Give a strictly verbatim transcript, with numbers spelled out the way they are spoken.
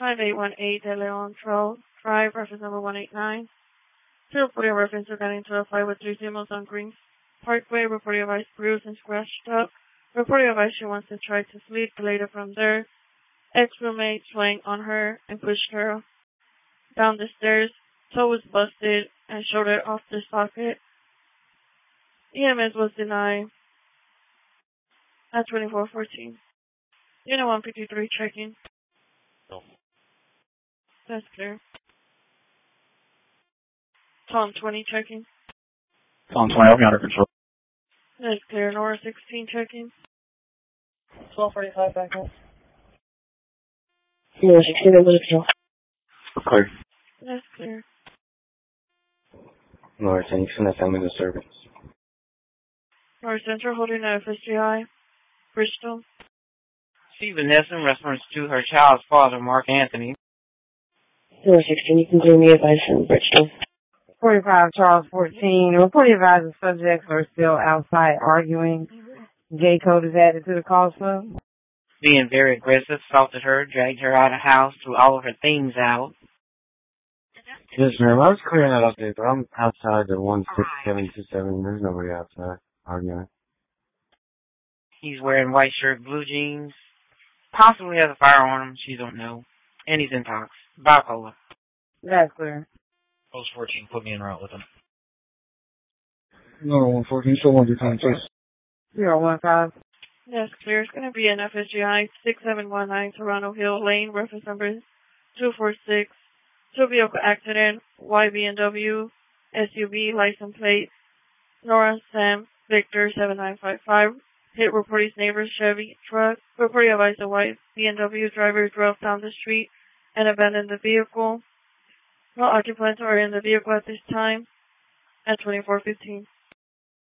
five eight one eight De Leon Trail Drive, reference number one eight nine. Two reporting reference regarding to a fight with three females on Green Parkway. Reporting advice bruised and scratched up. Reporting advice she wants to try to flee, but later from there. Ex-roommate swung on her and pushed her down the stairs. Toe was busted and shoulder off the socket. E M S was denied at twenty-four fourteen. Unit one fifty-three checking. No. That's clear. Tom twenty checking. Tom twenty, I'll be under control. That's clear. Nora sixteen checking. twelve forty-five back up. Nora sixteen, I'm under control. Clear. That's clear. Nora ten, you send that family disturbance. Nora Central holding at F S G I. Bristol. See Vanessa in reference to her child's father, Mark Anthony. Nora sixteen, you can clear me advice in Bristol. forty-five Charles fourteen. Report advised the subjects are still outside arguing. J code is added to the call flow. Being very aggressive, assaulted her, dragged her out of the house, threw all of her things out. Yes, ma'am. I was clearing that up there, but I'm outside the one six seven two seven. There's nobody outside arguing. He's wearing white shirt, blue jeans. Possibly has a fire on him. She don't know. And he's in talks. Bipolar. That's clear. Post fourteen, put me in route with him. No, one fourteen, still one behind, please. zero one five. That's clear. It's going to be an F S G I six seven one nine Toronto Hill Lane, reference number two four six. Two vehicle accident, Y B M W, S U V, license plate, Nora Sam Victor seven nine five five. Hit reportee's neighbor's Chevy truck. Reportee advised the white B M W driver drove down the street and abandoned the vehicle. No occupants are in the vehicle at this time at twenty-four fifteen.